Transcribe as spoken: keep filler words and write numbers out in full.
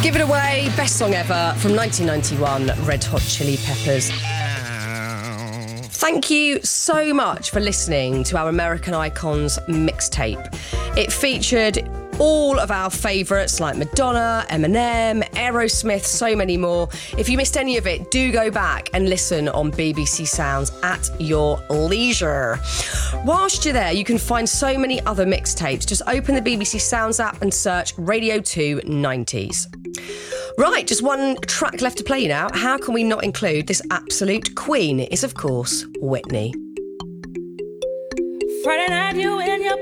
Give It Away, best song ever from nineteen ninety-one, Red Hot Chili Peppers. Thank you so much for listening to our American Icons mixtape. It featured all of our favourites like Madonna, Eminem, Aerosmith, so many more. If you missed any of it, do go back and listen on B B C Sounds at your leisure. Whilst you're there, you can find so many other mixtapes. Just open the B B C Sounds app and search Radio two nineties. Right, just one track left to play now. How can we not include this absolute queen? It is, of course, Whitney. Friday night, you in your